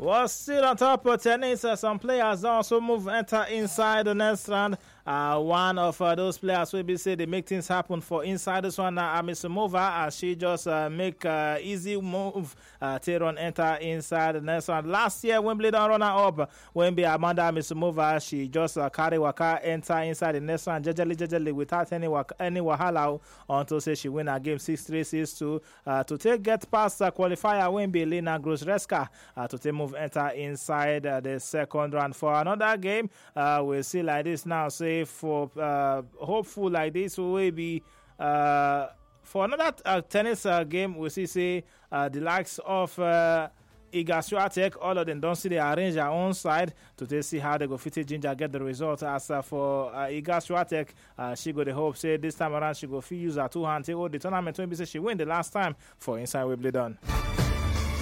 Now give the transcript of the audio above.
Was still on top of tennis. Some players also enter inside the next round. One of those players will be say they make things happen for inside this one. Amisimova, she just make easy move. Tehran enter inside the next round. Last year, Wimbledon runner-up, Wemby Amanda Amisimova, she just carry waka enter inside the next round, jejely without any wahala until say she win a game 6-3, 6-2 to take get past qualifier Wemby Lena Grosreska to take move enter inside the second round. For another game, we'll see like this now. Say for hopeful like this will be for another tennis game. We see the likes of Iga Swiatek, all of them don't see they arrange their own side to see how they go fit ginger get the result. As for Iga Swiatek, she go the hope say this time around she go fit use her two hand take all the tournament when be say she win the last time for inside Wimbledon.